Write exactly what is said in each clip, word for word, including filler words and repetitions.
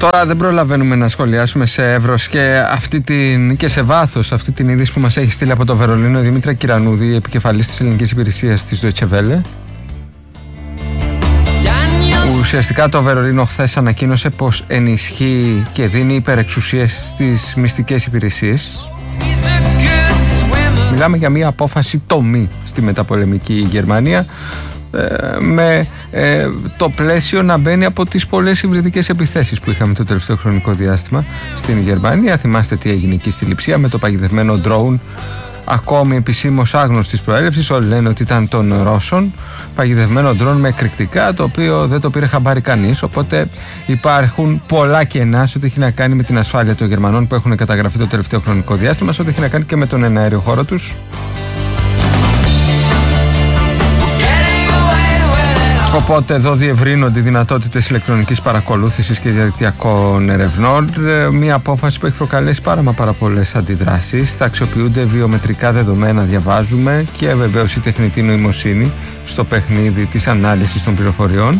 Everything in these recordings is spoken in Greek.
Τώρα δεν προλαβαίνουμε να σχολιάσουμε σε εύρος και, αυτή την, και σε βάθος αυτή την είδηση που μας έχει στείλει από το Βερολίνο η Δήμητρα Κυρανούδη, επικεφαλής της ελληνικής υπηρεσίας της Deutsche Welle. Ουσιαστικά το Βερολίνο χθες ανακοίνωσε πως ενισχύει και δίνει υπερεξουσίες στις μυστικές υπηρεσίες. Μιλάμε για μια απόφαση τομή στη μεταπολεμική Γερμανία, με ε, το πλαίσιο να μπαίνει από τις πολλές υβριδικές επιθέσεις που είχαμε το τελευταίο χρονικό διάστημα στην Γερμανία. Θυμάστε τι έγινε εκεί στη Λειψία με το παγιδευμένο ντρόουν, ακόμη επισήμως άγνωστης προέλευσης. Όλοι λένε ότι ήταν των Ρώσων, παγιδευμένο ντρόουν με εκρηκτικά, το οποίο δεν το πήρε χαμπάρι κανείς. Οπότε υπάρχουν πολλά κενά σε ό,τι έχει να κάνει με την ασφάλεια των Γερμανών που έχουν καταγραφεί το τελευταίο χρονικό διάστημα, σε ό,τι έχει να κάνει και με τον εναέριο χώρο τους. Οπότε εδώ διευρύνονται οι δυνατότητες ηλεκτρονικής παρακολούθησης και διαδικτυακών ερευνών. Μια απόφαση που έχει προκαλέσει πάρα μα πάρα πολλές αντιδράσεις. Θα αξιοποιούνται βιομετρικά δεδομένα, διαβάζουμε, και βεβαίως η τεχνητή νοημοσύνη στο παιχνίδι της ανάλυσης των πληροφοριών.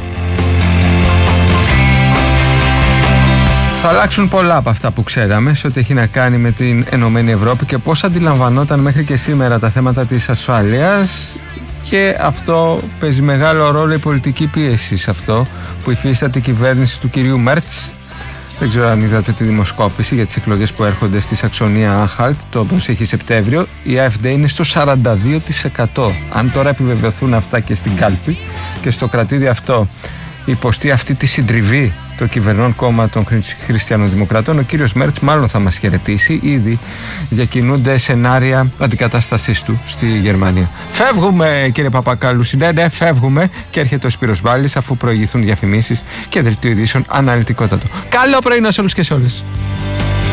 Θα αλλάξουν πολλά από αυτά που ξέραμε σε ό,τι έχει να κάνει με την Ενωμένη Ευρώπη και πώς αντιλαμβανόταν μέχρι και σήμερα τα θέματα της ασφάλειας. Και αυτό παίζει μεγάλο ρόλο η πολιτική πίεση σε αυτό που υφίσταται η κυβέρνηση του κυρίου Μέρτς. Δεν ξέρω αν είδατε τη δημοσκόπηση για τις εκλογές που έρχονται στη Σαξονία Άνχαλτ, το οποίο έχει Σεπτέμβριο. Η AfD είναι στο σαράντα δύο τοις εκατό. Αν τώρα επιβεβαιωθούν αυτά και στην κάλπη και στο κρατήδιο αυτό υποστεί αυτή τη συντριβή το κυβερνών κόμμα των Χριστιανοδημοκρατών, ο κύριος Μέρτς μάλλον θα μας χαιρετήσει. Ήδη διακινούνται σενάρια αντικατάστασής του στη Γερμανία. Φεύγουμε, κύριε Παπακάλου, ναι, ναι, φεύγουμε, και έρχεται ο Σπύρος Μπάλης αφού προηγηθούν διαφημίσεις και δελτίο ειδήσεων αναλυτικότατο. Καλό πρωί σε όλους και σε όλες.